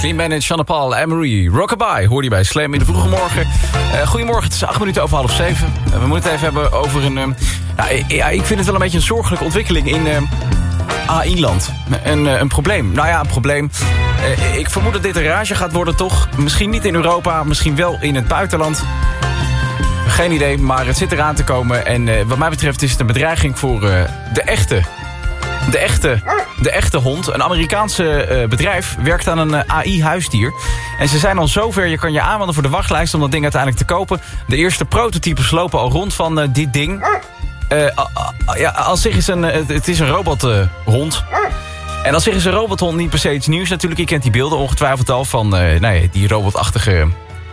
Clean Bandit, Sean Paul, Anne-Marie, Rockabye hoor je bij Slam in de vroege morgen. Goedemorgen, het is 8 minuten over 6:30. We moeten het even hebben over een... ik vind het wel een beetje een zorgelijke ontwikkeling in AI-land. Een probleem. Nou ja, een probleem. Ik vermoed dat dit een rage gaat worden, toch? Misschien niet in Europa, misschien wel in het buitenland. Geen idee, maar het zit eraan te komen. En wat mij betreft is het een bedreiging voor de echte hond. Een Amerikaanse bedrijf werkt aan een AI-huisdier. En ze zijn al zover, je kan je aanmelden voor de wachtlijst om dat ding uiteindelijk te kopen. De eerste prototypes lopen al rond van dit ding. Als zich is het is een robothond. En als zich is een robothond niet per se iets nieuws natuurlijk. Je kent die beelden ongetwijfeld al van die robotachtige...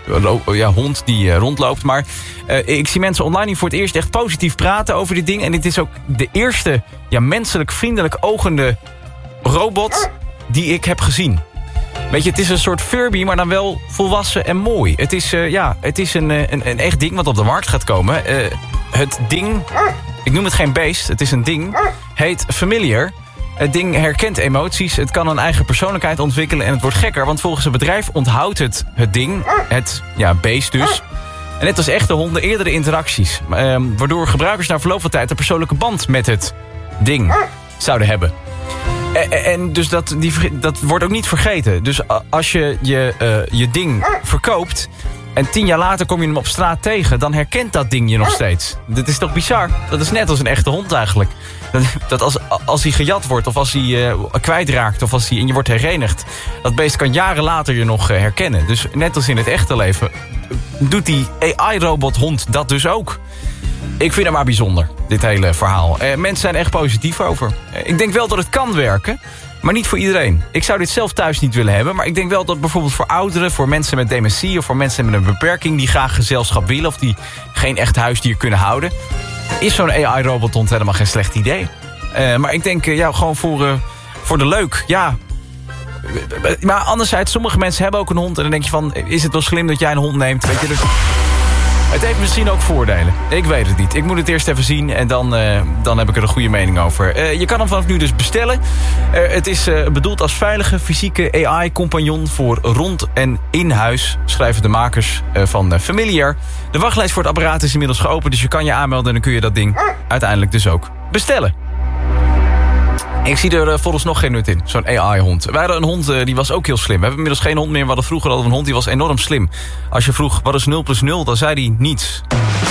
hond die rondloopt. Maar ik zie mensen online die voor het eerst echt positief praten over dit ding. En dit is ook de eerste menselijk vriendelijk ogende robot die ik heb gezien. Weet je, het is een soort Furby, maar dan wel volwassen en mooi. Het is een echt ding wat op de markt gaat komen. Het ding, ik noem het geen beest, het is een ding, heet Familiar. Het ding herkent emoties, het kan een eigen persoonlijkheid ontwikkelen... en het wordt gekker, want volgens het bedrijf onthoudt het ding, het beest dus... en net als echte honden eerdere interacties... waardoor gebruikers na verloop van tijd een persoonlijke band met het ding zouden hebben. En dus dat wordt ook niet vergeten. Dus als je je ding verkoopt... en 10 jaar later kom je hem op straat tegen... dan herkent dat ding je nog steeds. Dit is toch bizar? Dat is net als een echte hond eigenlijk. Dat als hij gejat wordt of als hij kwijtraakt... of en je wordt herenigd... dat beest kan jaren later je nog herkennen. Dus net als in het echte leven... doet die AI-robothond dat dus ook. Ik vind het maar bijzonder, dit hele verhaal. Mensen zijn echt positief over. Ik denk wel dat het kan werken... maar niet voor iedereen. Ik zou dit zelf thuis niet willen hebben... maar ik denk wel dat bijvoorbeeld voor ouderen... voor mensen met dementie of voor mensen met een beperking... die graag gezelschap willen of die geen echt huisdier kunnen houden... is zo'n AI-robothond helemaal geen slecht idee. Maar ik denk gewoon voor de leuk. Ja. Maar anderzijds, sommige mensen hebben ook een hond... en dan denk je van, is het wel slim dat jij een hond neemt? Weet je, dus... Het heeft misschien ook voordelen. Ik weet het niet. Ik moet het eerst even zien en dan heb ik er een goede mening over. Je kan hem vanaf nu dus bestellen. Het is bedoeld als veilige fysieke AI-compagnon voor rond en in huis, schrijven de makers van Familiar. De wachtlijst voor het apparaat is inmiddels geopend, dus je kan je aanmelden en dan kun je dat ding uiteindelijk dus ook bestellen. Ik zie er volgens nog geen nut in, zo'n AI-hond. Wij hadden een hond, die was ook heel slim. We hebben inmiddels geen hond meer, we hadden vroeger al een hond, die was enorm slim. Als je vroeg, wat is 0 + 0, dan zei hij niets.